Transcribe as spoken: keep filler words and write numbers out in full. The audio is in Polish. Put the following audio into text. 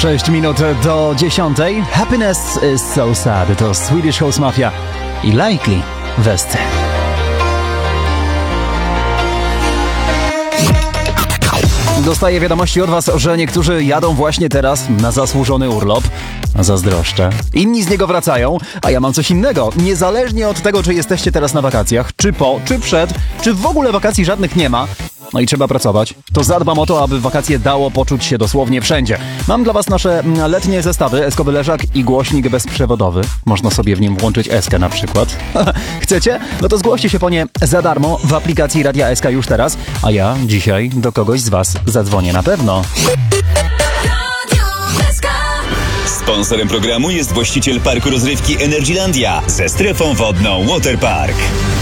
sześć minut do dziesiątej. Happiness is so sad. To Swedish House Mafia i Likely Westy. Dostaję wiadomości od was, że niektórzy jadą właśnie teraz na zasłużony urlop. Zazdroszczę. Inni z niego wracają, a ja mam coś innego. Niezależnie od tego, czy jesteście teraz na wakacjach, czy po, czy przed, czy w ogóle wakacji żadnych nie ma, no i trzeba pracować, to zadbam o to, aby wakacje dało poczuć się dosłownie wszędzie. Mam dla was nasze letnie zestawy, eskowyleżak i głośnik bezprzewodowy. Można sobie w nim włączyć Eskę na przykład. Chcecie? No to zgłoście się po nie za darmo w aplikacji Radia S K już teraz, a ja dzisiaj do kogoś z was zadzwonię na pewno. Sponsorem programu jest właściciel parku rozrywki Energylandia ze strefą wodną Waterpark.